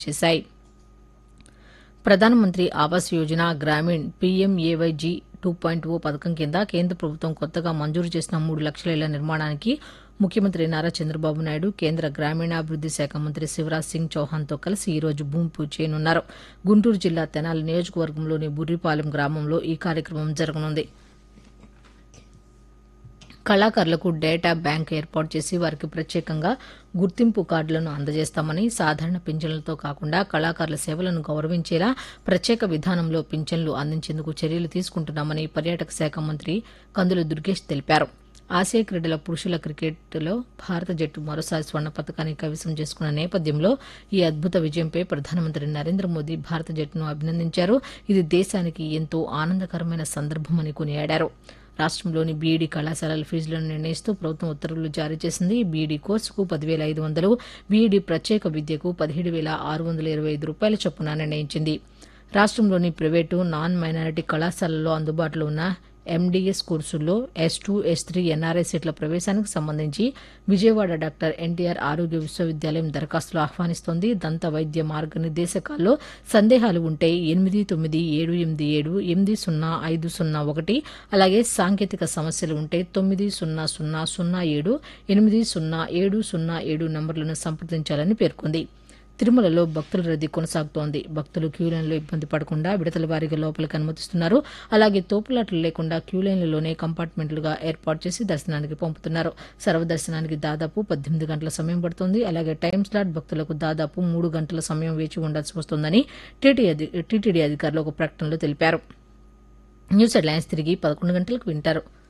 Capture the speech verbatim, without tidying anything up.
చేశాయి. ప్రధానమంత్రి Awas Yojana Grameen PMAYG two point ఓ పథకం కింద కేంద్ర ప్రభుత్వం కొత్తగా మంజూరు చేసిన మూడు లక్షల ఇళ్ల నిర్మాణానికి ముఖ్యమంత్రి నారా చంద్రబాబు నాయుడు కేంద్ర గ్రామీణాభివృద్ది శాఖ మంత్రి శివరాజ్ సింగ్ చౌహాన్తో కలిసి ఈ రోజు భూమి పూజ చేయనున్నారు. గుంటూరు జిల్లా తెనాలి నియోజకవర్గంలోని బుర్రిపాలెం గ్రామంలో ఈ కార్యక్రమం జరగనుంది. కళాకారులకు డేటా బ్యాంక్ ఏర్పాటు చేసి వారికి ప్రత్యేకంగా గుర్తింపు కార్డులను అందజేస్తామని, సాధారణ పింఛన్లతో కాకుండా కళాకారుల సేవలను గౌరవించేలా ప్రత్యేక విధానంలో పింఛన్లు అందించేందుకు చర్యలు తీసుకుంటున్నామని పర్యాటక శాఖ మంత్రి కందుల దుర్గేష్ తెలిపారు. ఆసియా క్రీడల పురుషుల క్రికెట్లో భారత జట్టు మరోసారి స్వర్ణ పతకాన్ని కైవసం చేసుకున్న నేపథ్యంలో ఈ అద్భుత విజయంపై ప్రధానమంత్రి నరేంద్ర మోదీ భారత జట్టును అభినందించారు. ఇది దేశానికి ఎంతో ఆనందకరమైన సందర్భమని కొనియాడారు. రాష్ట్రంలోని బీఈడీ కళాశాలల ఫీజులను నిర్ణయిస్తూ ప్రభుత్వం ఉత్తర్వులు జారీ చేసింది. బీఈడీ కోర్సుకు పదివేల ఐదు వందలు, బీఈడీ ప్రత్యేక విద్యకు పదిహేడు వేల ఆరు వందల ఇరవై ఐదు రూపాయల చొప్పున నిర్ణయించింది. రాష్ట్రంలోని ప్రైవేటు, నాన్ మైనారిటీ కళాశాలల్లో అందుబాటులో ఉన్న ఎండీఎస్ కోర్సుల్లో yes two, yes three NRI సీట్ల ప్రవేశానికి సంబంధించి విజయవాడ డాక్టర్ ఎన్టీఆర్ ఆరోగ్య విశ్వవిద్యాలయం దరఖాస్తులు ఆహ్వానిస్తోంది. దంత వైద్య మార్గనిర్దేశకాల్లో సందేహాలు ఉంటే ఎనిమిది తొమ్మిది ఏడు ఎనిమిది ఏడు ఎనిమిది సున్నా ఐదు సున్నా ఒకటి, అలాగే సాంకేతిక సమస్యలు ఉంటే తొమ్మిది సున్నా సున్నా సున్నా ఏడు ఎనిమిది సున్నా ఏడు సున్నా ఏడు నంబర్లను సంప్రదించాలని పేర్కొంది. తిరుమలలో భక్తుల రద్దీ కొనసాగుతోంది. భక్తులు క్యూలైన్లో ఇబ్బంది పడకుండా విడతల వారీగా లోపలికి అనుమతిస్తున్నారు. అలాగే తోపులాటలు లేకుండా క్యూలైన్లలోనే కంపార్ట్మెంట్లుగా ఏర్పాటు చేసి దర్శనానికి పంపుతున్నారు. సర్వదర్శనానికి దాదాపు పద్దెనిమిది గంటల సమయం పడుతోంది. అలాగే టైం స్లాట్ భక్తులకు దాదాపు మూడు గంటల సమయం వేచి ఉండాల్సి వస్తోందని టీటీడీ అధికారులు ఒక ప్రకటనలో తెలిపారు. న్యూస్ హెడ్లైన్స్ తిరిగి పదకొండు గంటలకు వింటారు.